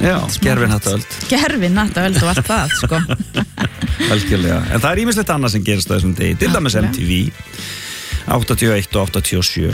Já, gervihnattaöld og allt það, sko. Algjörlega, en það ýmislegt annað sem gerist á þessum degi, til dæmis MTV 81 og 87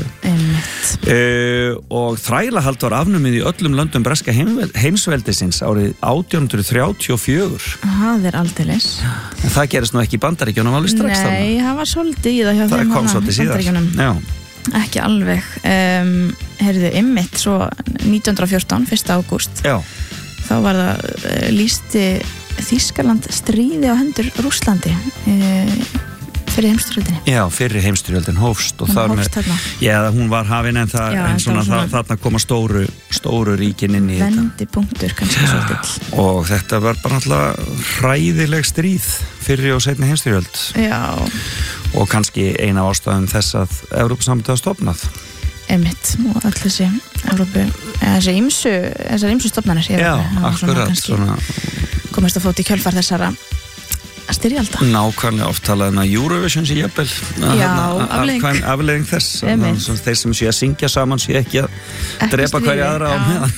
og þrælahald var afnumið í öllum löndum breska heimsveldisins árið 1834. Það aldeilis. En það gerist nú ekki í Bandaríkjunum alveg strax þarna. Nei, það var svolítið í það hjá þeim kom svolítið síðar. Já. Ekki alveg. Heyrðu, einmitt, svo 1914, 1. ágúst. Já. Þá var það lýsti Þýskaland stríði á hendur Rússlandi fyrir heimsstyrjöldinni. Já, fyrir heimsstyrjöldin hófst og þar með, hún var hafin en þarna koma stóru ríkin inn í þetta. Vendipunktur kannski svolítið. Og þetta var bara alltaf hræðileg stríð fyrir og seinni heimsstyrjöld. Já. Og kannski eina ástæðum þess að Evrópusambandið var stofnað. Einmitt, og öll þessar ýmsu stofnanir. Já, akkurat. Komist að fóta í kjölfar þessara styrjalda. Nákvæmlega oft talaði um að Eurovision sé jafnvel afleiðing þess þeir sem sé að syngja saman sé ekki að drepa hverja aðra á meðan.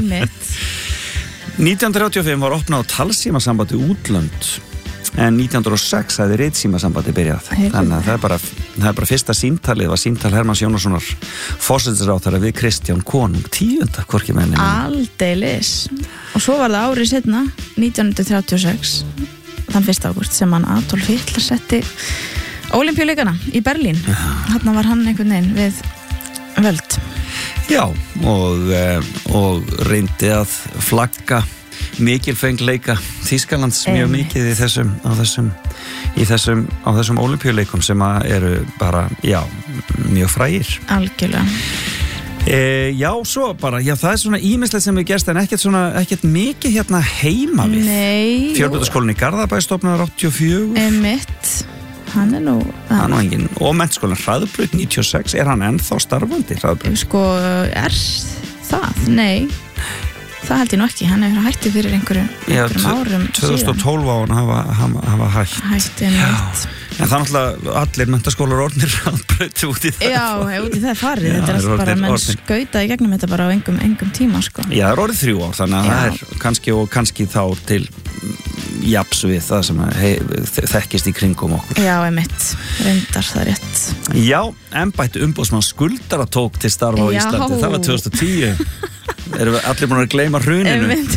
1935 var opnað á talsímasambandi útlönd en 1906 hefði ritsímasambandi byrjað. Þannig að það er bara fyrsta síntalið var síntal Hermanns Jónassonar forsætisráðherra við Kristján konung 10. hvorki menni. Aldeilis. Og svo var það árið seinna 1936 þann 1. ágúst sem hann Adolf Hitler setti Ólympíuleikana í Berlín. Þarna var hann einhvern veginn við völd. Já, og reyndi að flagga mikilfengleika Þýskalands mjög mikið á þessum Ólympíuleikum sem eru bara, mjög frægir. Algjörlega. Svo bara, það er svona ýmislegt sem við gerst en ekkert mikið hérna heima við. Nei. Fjölbrautaskólinn í Garðabæ stofnaður 84. Einmitt. Hann er nú engin. Og Menntaskólinn Hraðbraut 96. Er hann ennþá starfandi, Hraðbraut? Sko, er það? Nei. Það held ég nú ekki. Hann hefur hætti fyrir einhverjum árum 2012 á hann hafa hætt. Hætti neitt. En það er náttúrulega allir menntaskólar orðnir Hraðbraut út í það. Já, út í það er farið. Þetta er bara menn skautaði gegnum þetta bara á engum tíma, sko. Já, það er orðið 3 ár, þannig að það er kannski þá til japs við það sem þekkist í kringum okkur. Já, einmitt. Reyndar það rétt. Já, embætti umboðsmann skuldara tók til starfa á Íslandi. Það var 2010. Erum við allir búin að gleyma hruninu? Einmitt.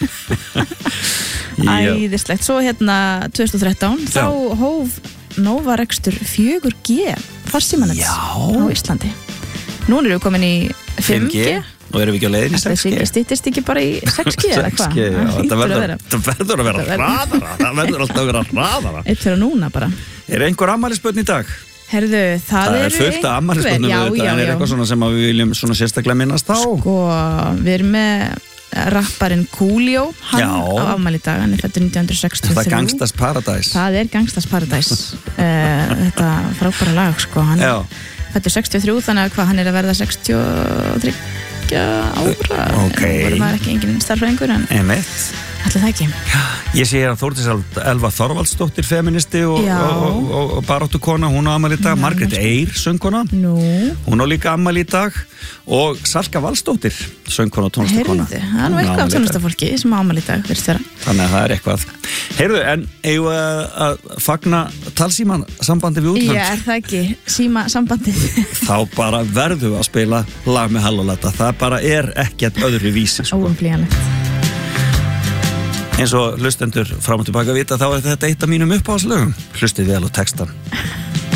Æðislegt. Svo 2013 þá hóf Nova rekstur 4G farsímanet á Íslandi. Nú erum við komin í 5G. Og erum við ekki á leiðin í 6G? Það styttist ekki bara í 6G eða hvað? 6G, það verður að vera hraðara. Það verður alltaf að vera hraðara. Eitt fyrir núna bara. Er einhver afmælisbörn í dag? Herðu, það er fullt af afmælisbörnum en er eitthvað svona sem við viljum svona sérstaklega minnast á? Sko, við erum með rapparinn Coolio, hann á afmæli í dag, hann er fættur 1963. Það er Gangsters Paradise. Það er Gangsters Paradise. Þetta frábæra lag, sko. Hann er fættur 63, þannig að hann er að verða 63 ára. Ok. Það var ekki engin starfræðingur, en ætli það ekki. Ég sé að Þórdís Elva Þorvaldsdóttir feministi og baráttukona, hún á afmæli í dag. Margrét Eir, söngkona. Hún á líka afmæli í dag. Og Salka Valsdóttir, söngkona og tónlistakona. Heyrðu, það er nú eitthvað af tónlistafólki sem á afmæli í dag, virðist vera. Þannig að það er eitthvað. Heyrðu, en eigum við að fagna talsímasambandi við útlönd? Já, er það ekki? Símasambandið. Þá bara verðum við að spila lag með Hallolata. Það bara er ekkert öðru vísi, sko. Óumflýjanlegt. Eins og hlustendur fram og tilbaka vita, þá er þetta eitt af mínum uppáhaldslögum. Hlustið vel á textan.